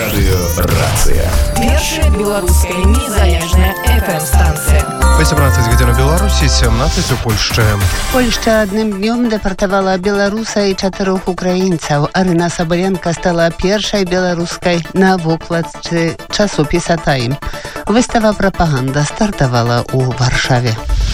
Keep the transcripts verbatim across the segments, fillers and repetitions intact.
Радыёрацыя. Першая беларуская незалежная эф эм-станцыя. восемнадцать гадзін у Беларусі, семнадцать у Польшчы. Польшча адным днём дэпартавала беларуса і чатырох украінцаў. Арына Сабаленка стала першай беларускай на вокладцы часопіса «Тайм». Выстава «Прапаганда» стартавала ў Варшаве.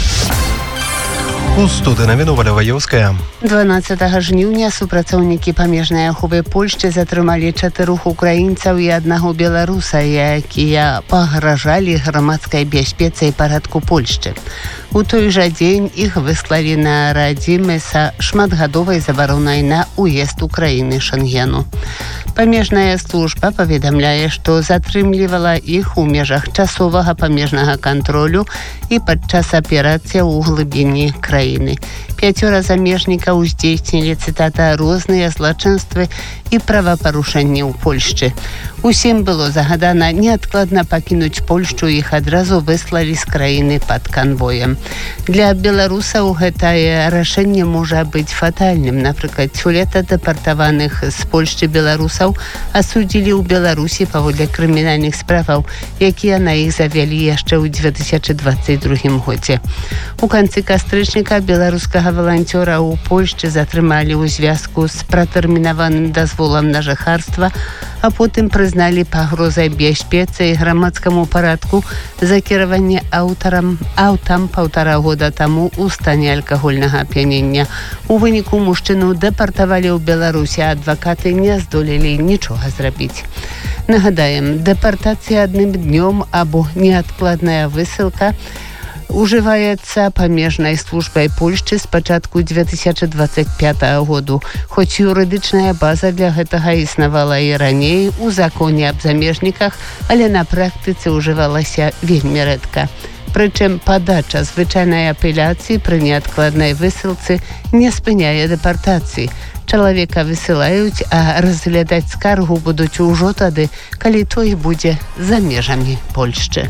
У студыі навіну Валя Ваёўская. дванаццатага жніўня супрацоўнікі памежнай аховы Польшчы затрымалі чатырох украінцаў і аднаго беларуса, якія пагражалі грамадскай бяспецы і парадку Польшчы. У той жа дзень іх выслалі на радзімы са шматгадовай забаронай на ўезд Украіны Шэнгену. Памежная служба паведамляе, што затрымлівала іх у межах часовага памежнага кантролю і падчас аперацыі ў глыбіні краіны. Пяцёра замежнікаў здзейснілі, цытата, розныя злачынствы і правапарушэнні ў Польшчы. Усім было загадана неадкладна пакінуць Польшчу, іх адразу выслалі з краіны пад канвоем. Для беларусаў гэтае рашэнне можа быць фатальным. Напрыклад, сёлета дэпартаваных з Польшчы беларусаў асудзілі ў Беларусі паводле крымінальных справаў, якія на іх завялі яшчэ ў дзве тысячы дваццаць другім годзе. У канцы кастрычніка беларускага валанцёра ў Польшчы затрымалі ў звязку з пратэрмінаваным дазволам на жыхарства, а потым прызналі пагрозай бяспецы і грамадскаму парадку за кіраванне аўтарам аўтам паўтара года таму ў стане алкагольнага ап'янення. У выніку мужчыну дэпартавалі ў Беларусі, а адвакаты не здолелі нічога зрабіць. Нагадаем, дэпартацыя адным днём або неадкладная высылка ужываецца памежнай службай Польшчы з пачатку дзве тысячы дваццаць пятага году. Хоць юрыдычная база для гэтага існавала і раней у законе аб замежніках, але на практыцы ўжывалася вельмі рэдка. Прычым падача звычайнай апеляцыі пры неадкладнай высылцы не спыняе дэпартацыі. Чалавека высылаюць, а разглядаць скаргу будуць ужо тады, калі той будзе за межамі Польшчы.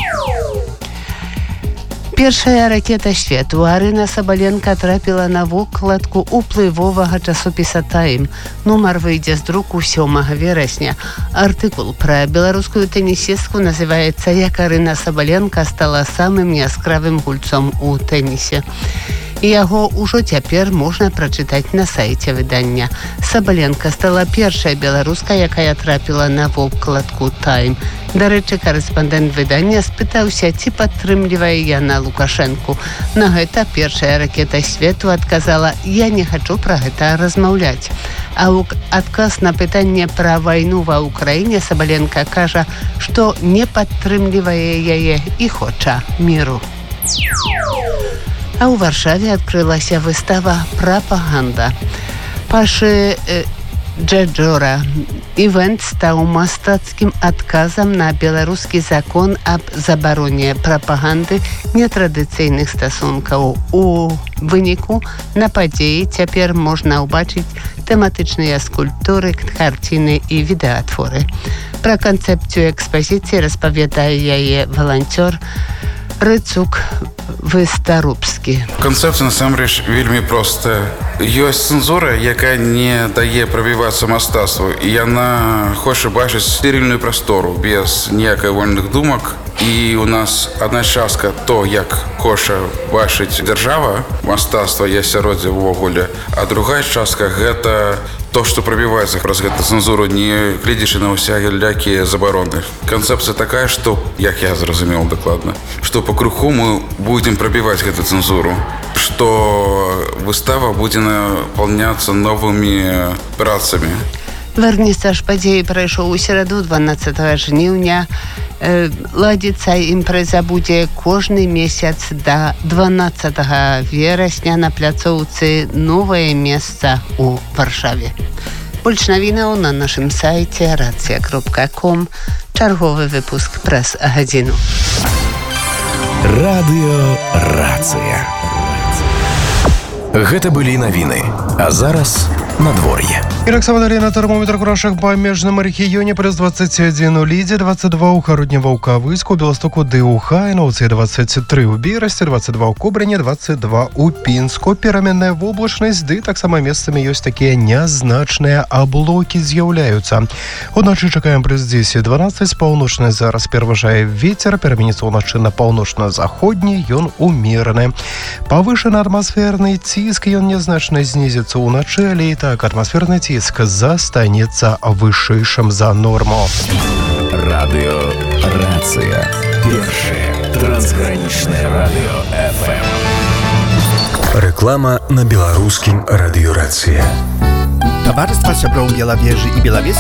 Першая ракета свету Арына Сабаленка трапіла на вокладку уплывовага часопіса «Тайм». Нумар выйдзе з друку сёмага верасня. Артыкул пра беларускую тэнісістку называецца «Як Арына Сабаленка стала самым яскравым гульцом у тэнісе». Яго ўжо цяпер можна прачытаць на сайце выдання. Сабаленка стала першай беларускай, якая трапіла на вокладку «Тайм». Дарэчы, карэспандэнт выдання спытаўся, ці падтрымлівае яна Лукашэнку. На гэта першая ракета свету адказала: «Я не хачу пра гэта размаўляць». А ў адказ на пытанне пра вайну ва ўкраіне Сабаленка кажа, што не падтрымлівае яе і хоча міру. А ў Варшаве адкрылася выстава «Прапаганда». Пашы э, Джаджора. Івент стаў мастацкім адказам на беларускі закон аб забароне прапаганды нетрадыцыйных стасункаў. У выніку на падзеі цяпер можна ўбачыць тэматычныя скульптуры, карціны і відэатворы. Пра канцэпцыю экспазіцыі распавядае яе валанцёр Рыцук Выстарубскі. Канцэпцыя насамрэч вельмі простая. Ёсць цэнзура, якая не дае прабівацца мастацтву, і яна хоча бачыць стерыльную прастору без ніякай вольных думак. І у нас адна частка то, як хоча бачыць дзяржава, мастацтва і асяроддзе ўвогуле, а другая частка гэта то, што прабіваецца праз гэту цэнзуру, не гледзячы на ўсялякія забароны. Канцэпцыя такая, што, як я зразумеў дакладна, што па круху мы будзем прабіваць гэту цэнзуру, што выстава будзе напаўняцца новымі працамі. Вернісаж падзеі прайшоў у сераду дванаццатага жніўня. Ладзіцца імпрэза будзе кожны месяц да дванаццатага верасня на пляцоўцы «Новае месца» у Варшаве. Больш навінаў на нашым сайце рацыя кропка ком. Чарговы выпуск прэс-гадзіну. Радыёрацыя. Гэта былі навіны. А зараз надвор'е. І таксама далей на тэрмометрах у нашых памежным рэгіёне плюс двадцать один у Лідзе, двадцать два у Хароднева ў Кавыску, у Беластоку ды ў Хайнаўцы, двадцать три у Берасці, двадцать два у Кобрыне, двадцать два у Пінску. Пераменная воблачнасць, ды таксама месцамі ёсць такія нязначныя аблокі з'яўляюцца. Уначы чакаем плюс десять дванадцать, паўночны зараз пераважае вецер, пераменіцца ўначы на паўночна-заходні, ён умераны. Павышаны атмасферны ціск, ён нязначна знізіцца ўначы, але і так атмасферны ціск застанецца вышэйшым за норму. Радыё Рацыя. Першае трансгранічнае радыё эф эм. Реклама на беларускім радыё Рацыя. Товариство Сяброў Белавежы и Белавежска